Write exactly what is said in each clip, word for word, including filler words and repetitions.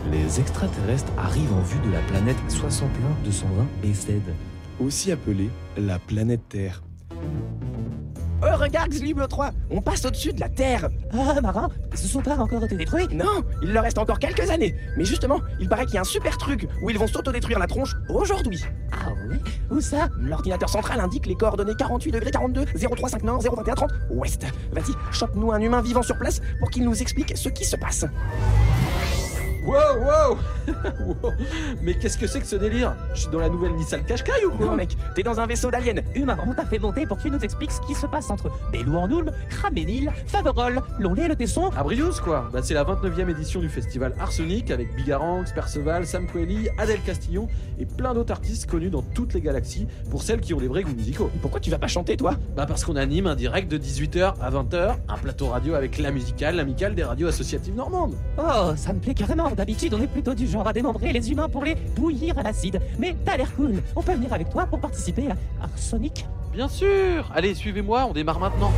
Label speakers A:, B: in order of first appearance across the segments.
A: Les extraterrestres arrivent en vue de la planète soixante et un deux cent vingt B Z,
B: aussi appelée la planète Terre.
C: Oh, regarde, Xlible trois, on passe au-dessus de la Terre.
D: Ah, marin, ce sont pas encore été détruits?
C: Non, il leur reste encore quelques années. Mais justement, il paraît qu'il y a un super truc où ils vont s'autodétruire la tronche aujourd'hui.
D: Ah oui? Où ça?
C: L'ordinateur central indique les coordonnées quarante-huit degrés quarante-deux, zéro trois cinq nord, zéro vingt et un trente ouest. Vas-y, chope-nous un humain vivant sur place pour qu'il nous explique ce qui se passe.
E: Wow, wow. Wow. Mais qu'est-ce que c'est que ce délire? Je suis dans la nouvelle Nissan Qashqai ou quoi?
C: Non mec, t'es dans un vaisseau d'alien.
D: Humain, on t'a fait monter pour que tu nous expliques ce qui se passe entre Belou-en-Oulm, Craménil, Faverolles, Longley le Tesson.
E: À Briouze quoi. Bah, c'est la vingt-neuvième édition du festival Arsenic avec Bigaranx, Perceval, Sam Queli, Adèle Castillon et plein d'autres artistes connus dans toutes les galaxies pour celles qui ont des vrais goûts musicaux.
C: Et pourquoi tu vas pas chanter toi?
E: Bah parce qu'on anime un direct de dix-huit heures à vingt heures, un plateau radio avec la musicale, l'amicale des radios associatives normandes.
D: Oh, ça me plaît carrément. D'habitude, on est plutôt du genre à démembrer les humains pour les bouillir à l'acide. Mais t'as l'air cool. On peut venir avec toi pour participer à Arsenic?
E: Bien sûr. Allez, suivez-moi, on démarre maintenant.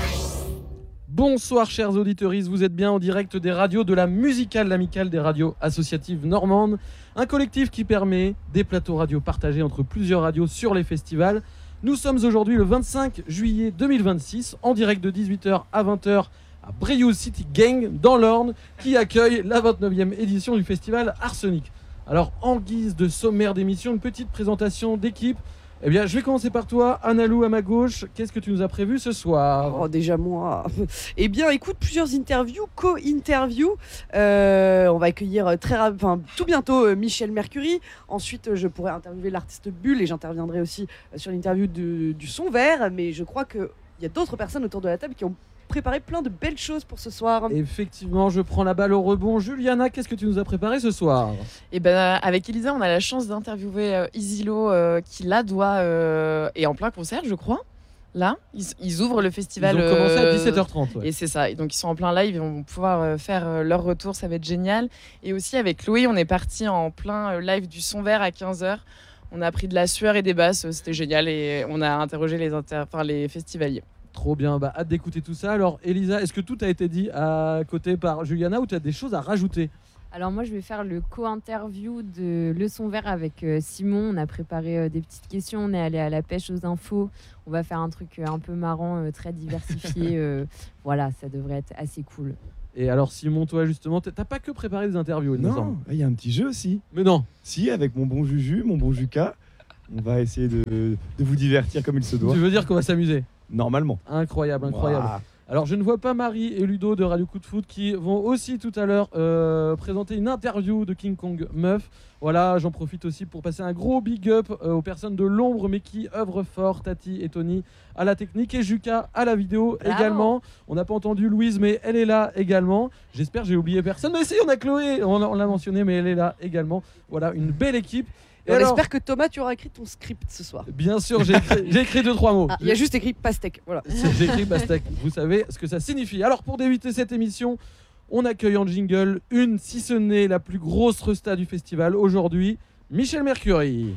E: Bonsoir chers auditeurs, vous êtes bien en direct des radios de la musicale, l'amicale des radios associatives normandes, un collectif qui permet des plateaux radio partagés entre plusieurs radios sur les festivals. Nous sommes aujourd'hui le vingt-cinq juillet deux mille vingt-six, en direct de dix-huit heures à vingt heures à Briouze City Gang dans l'Orne, qui accueille la vingt-neuvième édition du festival Arsenic. Alors en guise de sommaire d'émission, une petite présentation d'équipe. Eh bien, je vais commencer par toi, Analou à ma gauche. Qu'est-ce que tu nous as prévu ce soir?
F: Oh, déjà moi. Eh bien, écoute, plusieurs interviews, co-interviews. Euh, on va accueillir très, enfin, tout bientôt euh, Michel Mercury. Ensuite, euh, je pourrai interviewer l'artiste Bull et j'interviendrai aussi euh, sur l'interview de, du son vert. Mais je crois qu'il y a d'autres personnes autour de la table qui ont préparé plein de belles choses pour ce soir.
E: Effectivement, je prends la balle au rebond. Juliana, qu'est-ce que tu nous as préparé ce soir?
G: Et ben, avec Elisa, on a la chance d'interviewer euh, Isilo euh, qui là doit euh, est en plein concert, je crois. Là, ils, ils ouvrent le festival.
E: Ils ont commencé à
G: euh,
E: dix-sept heures trente. Ouais.
G: Et c'est ça. Et donc ils sont en plein live, ils vont pouvoir euh, faire euh, leur retour, ça va être génial. Et aussi avec Chloé, on est parti en plein euh, live du son vert à quinze heures. On a pris de la sueur et des basses, c'était génial et on a interrogé les, inter... enfin, les festivaliers.
E: Trop bien, bah, hâte d'écouter tout ça. Alors Elisa, est-ce que tout a été dit à côté par Juliana ou tu as des choses à rajouter?
H: Alors moi je vais faire le co-interview de Le Son Vert avec euh, Simon. On a préparé euh, des petites questions, on est allé à la pêche aux infos. On va faire un truc euh, un peu marrant, euh, très diversifié. euh, voilà, ça devrait être assez cool.
E: Et alors Simon, toi justement, t'as pas que préparé des interviews, il me semble.
B: Non, il y a un petit jeu aussi.
E: Mais non.
B: Si, avec mon bon Juju, mon bon Juka, on va essayer de, de vous divertir comme il se doit.
E: Tu veux dire qu'on va s'amuser?
B: Normalement.
E: Incroyable, incroyable.
B: Wow.
E: Alors je ne vois pas Marie et Ludo de Radio Coup de Foot qui vont aussi tout à l'heure euh, présenter une interview de King Kong Meuf. Voilà, j'en profite aussi pour passer un gros big up euh, aux personnes de l'ombre mais qui œuvrent fort, Tati et Tony à la technique et Juka à la vidéo. Bravo. Également. On n'a pas entendu Louise mais elle est là également. J'espère que j'ai oublié personne. Mais si, on a Chloé, on, on l'a mentionné mais elle est là également. Voilà, une belle équipe.
F: Et on alors, espère que Thomas, tu auras écrit ton script ce soir.
E: Bien sûr, j'ai écrit, j'ai écrit deux, trois mots.
F: Il ah, y a juste écrit pastèque. Voilà.
E: J'ai écrit pastèque. Vous savez ce que ça signifie. Alors, pour débuter cette émission, on accueille en jingle une, si ce n'est la plus grosse resta du festival aujourd'hui, Michel Mercury.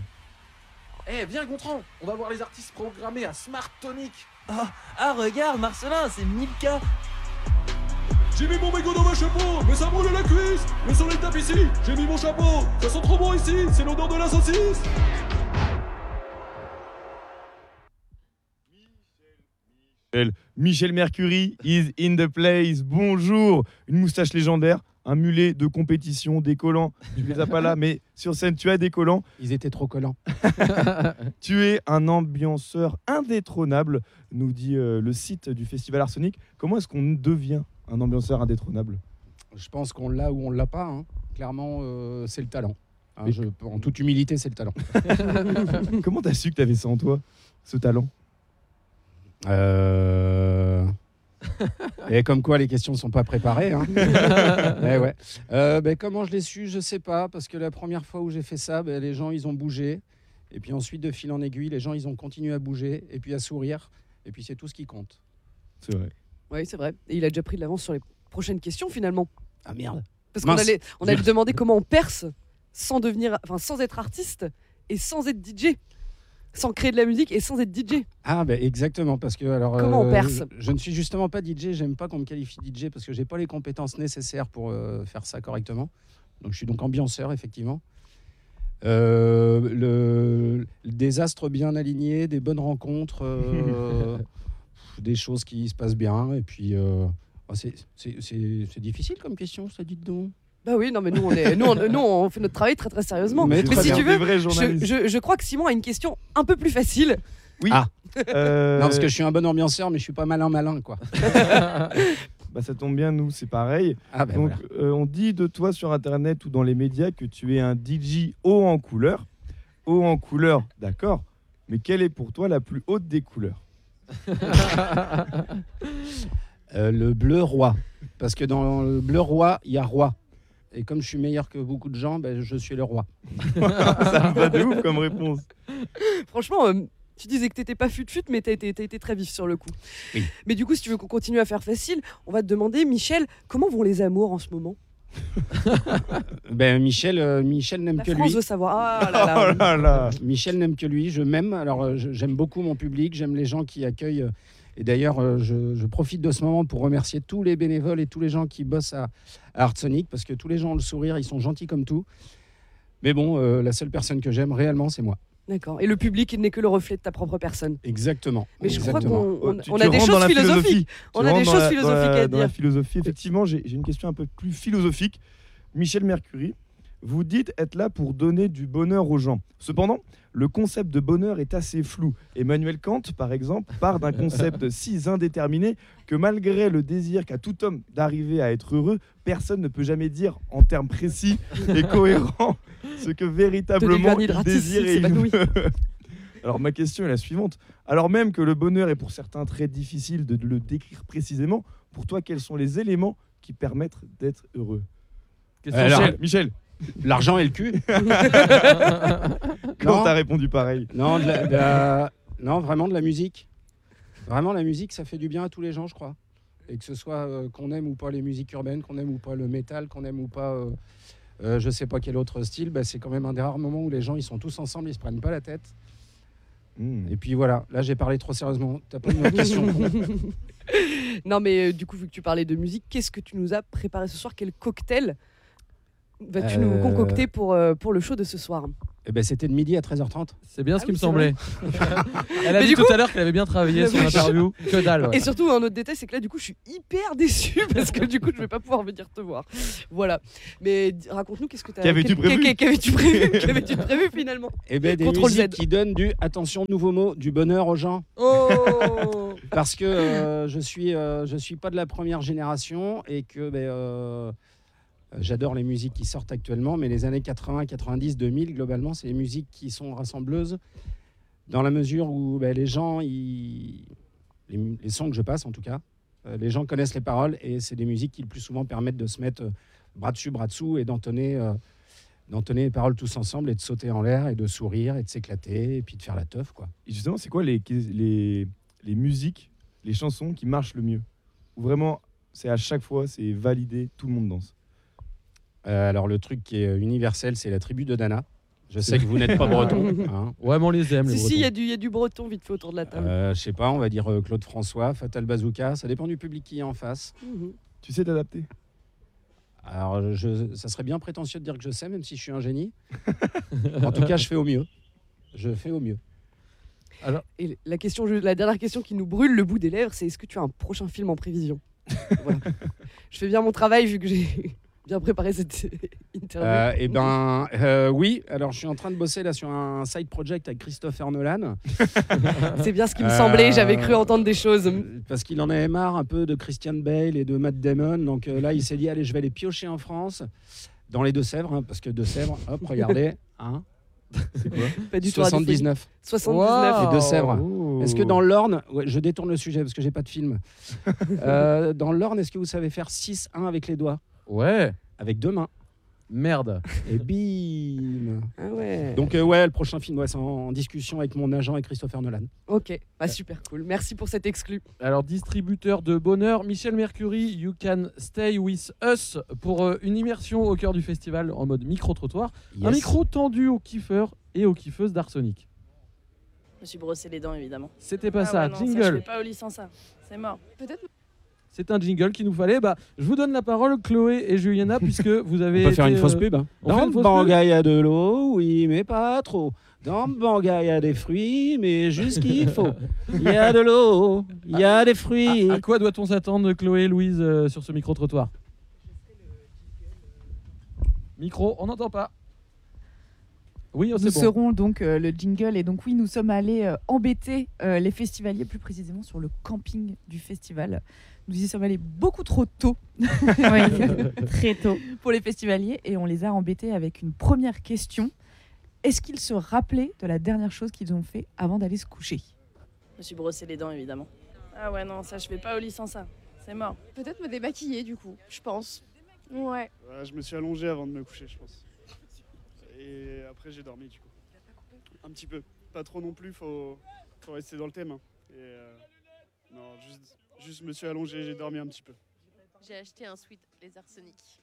E: Eh, hey, viens, Gontran, on va voir les artistes programmés à Smart Tonic.
I: Ah, ah regarde, Marcelin, c'est Milka.
J: J'ai mis mon mégot dans ma chapeau, mais ça brûle la cuisse. Le soleil tape ici, j'ai mis mon chapeau. Ça sent trop bon ici, c'est l'odeur de la saucisse.
B: Michel, Michel Mercury is in the place. Bonjour. Une moustache légendaire, un mulet de compétition, des collants. Tu les as pas là, mais sur scène, tu as des collants.
K: Ils étaient trop collants.
B: Tu es un ambianceur indétrônable, nous dit euh, le site du Festival Arsenic. Comment est-ce qu'on devient un ambianceur indétrônable?
K: Je pense qu'on l'a ou on ne l'a pas. Hein. Clairement, euh, c'est le talent. Hein, je, en toute humilité, c'est le talent.
B: Comment t'as su que t'avais ça en toi, ce talent?
K: euh... Et comme quoi, les questions ne sont pas préparées. Hein. eh ouais. euh, ben, comment je l'ai su, je ne sais pas. Parce que la première fois où j'ai fait ça, ben, les gens, ils ont bougé. Et puis ensuite, de fil en aiguille, les gens, ils ont continué à bouger. Et puis à sourire. Et puis c'est tout ce qui compte.
B: C'est vrai.
F: Oui, c'est vrai. Et il a déjà pris de l'avance sur les prochaines questions, finalement.
K: Ah merde.
F: Parce qu'on allait, on allait demander comment on perce sans devenir, enfin, sans être artiste et sans être D J. Sans créer de la musique et sans être D J.
K: Ah ben exactement, parce que alors
F: comment on perce
K: euh, je, je ne suis justement pas D J, j'aime pas qu'on me qualifie D J parce que j'ai pas les compétences nécessaires pour euh, faire ça correctement. Donc je suis donc ambianceur, effectivement. Euh, le, des astres bien alignés, des bonnes rencontres, euh, des choses qui se passent bien. Et puis, euh, c'est, c'est, c'est, c'est difficile comme question, ça, dites donc.
F: Bah oui, non mais nous on, est, nous, on, nous, on fait notre travail très très sérieusement.
K: Mais,
F: mais
K: très
F: si
K: bien.
F: tu veux,
B: vrais
F: je,
B: journalistes.
F: je, je crois que Simon a une question un peu plus facile.
B: Oui.
K: Ah.
B: Euh,
K: Non, parce que je suis un bon ambianceur, mais je suis pas malin malin, quoi.
B: Bah, ça tombe bien, nous, c'est pareil.
K: Ah ben
B: Donc,
K: voilà.
B: euh, on dit de toi sur Internet ou dans les médias que tu es un D J haut en couleur. Haut en couleur, d'accord. Mais quelle est pour toi la plus haute des couleurs?
K: Euh, le bleu roi. Parce que dans le bleu roi, il y a roi. Et comme je suis meilleur que beaucoup de gens, ben, je suis le roi.
B: Ça me va de ouf comme réponse.
F: Franchement, euh, tu disais que t'étais pas fut-fut, mais t'as été, t'as été très vif sur le coup.
K: Oui.
F: Mais du coup, si tu veux qu'on continue à faire facile, on va te demander, Michel, comment vont les amours en ce moment?
K: Ben, Michel, euh, Michel n'aime
F: La
K: que
F: France
K: lui.
F: veut savoir. Ah là là.
B: Oh là là.
K: Michel n'aime que lui. Je m'aime. Alors, euh, je- j'aime beaucoup mon public. J'aime les gens qui accueillent. euh, Et d'ailleurs, euh, je, je profite de ce moment pour remercier tous les bénévoles et tous les gens qui bossent à, à Art Sonic, parce que tous les gens ont le sourire, ils sont gentils comme tout. Mais bon, euh, la seule personne que j'aime réellement, c'est moi.
F: D'accord. Et le public, il n'est que le reflet de ta propre personne.
K: Exactement.
F: Mais je crois
K: Exactement.
F: qu'on on,
B: Tu-
F: on
B: tu
F: a des
B: rentres dans
F: choses
B: la
F: philosophiques.
B: philosophie.
F: On
B: Tu
F: a des
B: rentres dans
F: choses
B: la- dans
F: philosophiques
B: la-
F: à
B: Dans la
F: dire.
B: philosophie, effectivement, j'ai j'ai une question un peu plus philosophique. Michel Mercury, vous dites être là pour donner du bonheur aux gens. Cependant, le concept de bonheur est assez flou. Emmanuel Kant, par exemple, part d'un concept si indéterminé que malgré le désir qu'a tout homme d'arriver à être heureux, personne ne peut jamais dire en termes précis et cohérents ce que véritablement
F: Tony
B: il
F: Vernier
B: désire
F: ici,
B: et
F: c'est pas
B: il
F: Louis.
B: veut. Alors ma question est la suivante. Alors même que le bonheur est pour certains très difficile de le décrire précisément, pour toi, quels sont les éléments qui permettent d'être heureux?
E: Question
K: Alors,
B: Michel, Michel,
K: L'argent et le cul.
B: quand
K: Non.
B: t'as répondu pareil?
K: Non, de la- de la- non, vraiment de la musique. Vraiment, la musique, ça fait du bien à tous les gens, je crois. Et que ce soit euh, qu'on aime ou pas les musiques urbaines, qu'on aime ou pas le métal, qu'on aime ou pas, euh, euh, je sais pas quel autre style, bah, c'est quand même un des rares moments où les gens ils sont tous ensemble, ils se prennent pas la tête.
B: Hmm.
K: Et puis voilà, là j'ai parlé trop sérieusement. T'as pas une autre question?
F: Non, mais euh, du coup, vu que tu parlais de musique, qu'est-ce que tu nous as préparé ce soir? Quel cocktail vas-tu nous
K: Euh,
F: concocter pour, euh, pour le show de ce soir?
K: Eh ben, c'était de midi à treize heures trente.
E: C'est bien ce
F: Ah
E: qui
F: oui,
E: me
F: c'est
E: semblait. Elle a
F: Mais
E: dit
F: du
E: tout
F: coup-
E: à l'heure qu'elle avait bien travaillé son
F: Mais-
E: interview. Que dalle. ouais.
F: Et surtout, un autre détail, c'est que là, du coup, je suis hyper déçue parce que du coup, je vais pas pouvoir venir te voir. Voilà. Mais d- raconte-nous, qu'est-ce que tu as
B: Qu'avais-tu prévu
F: Qu'avais-tu prévu Qu'avais-tu prévu finalement?
K: Eh ben, des
F: Contrôle
K: musiques
F: Z.
K: qui donnent du, attention, nouveau mot, du bonheur aux gens.
F: Oh
K: Parce que euh, je suis, euh, je suis pas de la première génération et que ben, euh, j'adore les musiques qui sortent actuellement, mais les années quatre-vingts, quatre-vingt-dix, deux mille, globalement, c'est les musiques qui sont rassembleuses dans la mesure où ben, les gens, ils- les, mu- les sons que je passe en tout cas, euh, les gens connaissent les paroles et c'est des musiques qui le plus souvent permettent de se mettre euh, bras dessus, bras dessous et d'entonner, euh, d'entonner les paroles tous ensemble et de sauter en l'air et de sourire et de s'éclater et puis de faire la teuf, quoi.
B: Et justement, c'est quoi les, les, les musiques, les chansons qui marchent le mieux? Où vraiment, c'est à chaque fois, c'est validé, tout le monde danse.
K: Euh, alors le truc qui est universel, c'est la tribu de Dana. Je sais que vous n'êtes pas breton. Hein.
E: Ouais, mais on les aime, les
F: Si, si, il y,
E: Bretons.
F: a du- il y a du breton vite fait autour de la table.
K: Euh, je sais pas, on va dire euh, Claude François, Fatal Bazooka, ça dépend du public qui est en face.
F: Mhm.
B: Tu sais t'adapter?
K: Alors je, ça serait bien prétentieux de dire que je sais, même si je suis un génie. En tout cas, je fais au mieux. Je fais au mieux.
F: Et la, question, je- la dernière question qui nous brûle le bout des lèvres, c'est est-ce que tu as un prochain film en prévision? Voilà. Je fais bien mon travail vu que j'ai bien préparé cette interview.
K: Euh, eh ben, euh, oui. Alors, je suis en train de bosser là sur un side project avec Christopher Nolan.
F: C'est bien ce qui me semblait, j'avais cru entendre des choses.
K: Euh, Parce qu'il en avait marre un peu de Christian Bale et de Matt Damon. Donc euh, là, il s'est dit, allez, je vais les piocher en France, dans les Deux-Sèvres, hein, parce que Deux-Sèvres, hop, regardez, hein,
B: C'est quoi?
F: Pas du tout
K: soixante-dix-neuf.
F: soixante-dix-neuf.
K: Les Deux-Sèvres.
B: Oh.
K: Est-ce que dans l'Orne, ouais, je détourne le sujet parce que j'ai pas de film. Euh, dans l'Orne, est-ce que vous savez faire six un avec les doigts?
E: Ouais.
K: Avec deux mains.
E: Merde.
K: Et bim.
F: Ah ouais.
K: Donc euh, ouais, le prochain film, ouais, c'est en, en discussion avec mon agent et Christopher Nolan.
F: Ok, bah, super cool. Merci pour cet exclu.
E: Alors, distributeur de bonheur, Michel Mercury, You Can Stay With Us pour euh, une immersion au cœur du festival en mode micro-trottoir. Un
K: Yes.
E: micro tendu aux kiffeurs et aux kiffeuses d'Arsonic.
L: Je me suis brossé les dents, évidemment.
E: C'était pas
L: Ah
E: ça,
L: ouais, non, je
E: jingle.
L: fais pas au lit sans ça. C'est mort.
F: Peut-être.
E: C'est un jingle qu'il nous fallait. Bah, je vous donne la parole, Chloé et Juliana, puisque vous avez.
K: On peut faire
E: été,
K: une fausse
E: euh,
K: pub. Hein.
E: on fait
K: Dans
E: une
K: le
E: fausse
K: banga, il y a de l'eau, oui, mais pas trop. Dans le banga, il y a des fruits, mais juste qu'il faut. Il y a de l'eau, il y a des fruits.
E: À, à quoi doit-on s'attendre, Chloé et Louise, euh, sur ce micro-trottoir? Micro, on n'entend pas. Oui, oh,
L: Nous
E: c'est bon.
L: serons donc euh, le jingle. Et donc, oui, nous sommes allés euh, embêter euh, les festivaliers, plus précisément sur le camping du festival. Nous y sommes allés beaucoup trop tôt.
M: Oui, très tôt.
L: Pour les festivaliers. Et on les a embêtés avec une première question. Est-ce qu'ils se rappelaient de la dernière chose qu'ils ont fait avant d'aller se coucher?
N: Je me suis brossé les dents, évidemment. Ah ouais, non, ça, je vais pas au lit sans ça. C'est mort.
O: Peut-être me démaquiller, du coup, je pense. Ouais.
P: Ouais, je me suis allongé avant de me coucher, je pense. Et après, j'ai dormi, du coup. Un petit peu. Pas trop non plus, faut, faut rester dans le thème. Hein. Et euh... Non, juste, juste je me suis allongé, j'ai dormi un petit peu.
O: J'ai acheté un sweat les arseniques.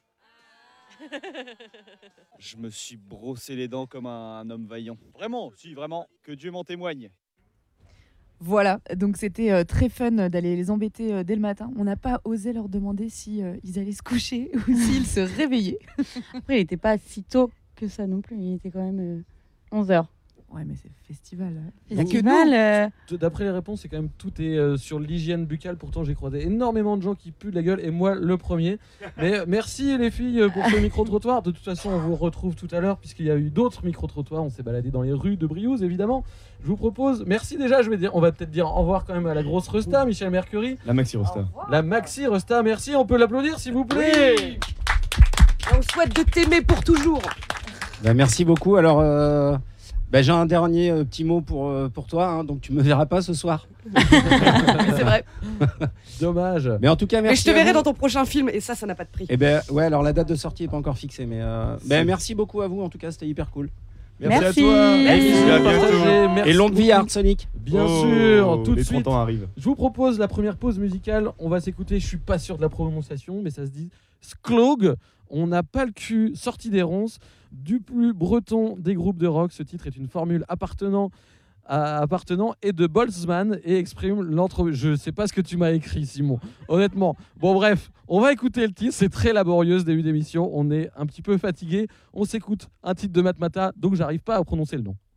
Q: Je me suis brossé les dents comme un, un homme vaillant. Vraiment, si, vraiment, que Dieu m'en témoigne.
L: Voilà, donc c'était euh, très fun d'aller les embêter euh, dès le matin. On n'a pas osé leur demander si euh, ils allaient se coucher ou s'ils se réveillaient.
M: Après, il n'était pas si tôt que ça non plus. Il était quand même euh, onze heures.
L: Ouais, mais c'est festival.
M: Il y a que nous. Euh...
E: D'après les réponses, c'est quand même tout est euh, sur l'hygiène buccale. Pourtant, j'ai croisé énormément de gens qui puent de la gueule et moi le premier. Mais euh, merci les filles pour ce micro-trottoir. De toute façon, on vous retrouve tout à l'heure puisqu'il y a eu d'autres micro-trottoirs. On s'est baladé dans les rues de Briouze, évidemment. Je vous propose, merci déjà. Je vais dire, on va peut-être dire au revoir quand même à la grosse Resta, Michel Mercury.
B: La Maxi Resta.
E: La Maxi Resta, merci. On peut l'applaudir s'il vous plaît.
F: Oui. On souhaite de t'aimer pour toujours.
K: Bah, merci beaucoup. Alors. Euh... Bah, j'ai un dernier euh, petit mot pour, euh, pour toi, hein, donc tu me verras pas ce soir.
F: C'est vrai.
E: Dommage.
K: Mais en tout cas, merci.
F: Mais je te
K: à
F: verrai
K: vous.
F: dans ton prochain film et ça, ça n'a pas de prix.
K: Et ben ouais, alors la date de sortie est pas encore fixée, mais euh, ben, merci beaucoup à vous. En tout cas, c'était hyper cool.
B: Merci,
M: merci
B: à toi.
F: Merci.
B: À bientôt.
E: Merci
K: Et longue vie à Art Sonic.
E: Bien
B: Oh,
E: sûr, tout de
B: les
E: suite.
B: trente ans arrivent.
E: Je vous propose la première pause musicale. On va s'écouter, je suis pas sûr de la prononciation, mais ça se dit Sklog. On n'a pas le cul sorti des ronces. Du plus breton des groupes de rock, ce titre est une formule appartenant à, appartenant et de Boltzmann et exprime l'entre... Je sais pas ce que tu m'as écrit, Simon. Honnêtement. Bon, bref, on va écouter le titre. C'est très laborieux ce début d'émission. On est un petit peu fatigué. On s'écoute un titre de Matmata, donc j'arrive pas à prononcer le nom.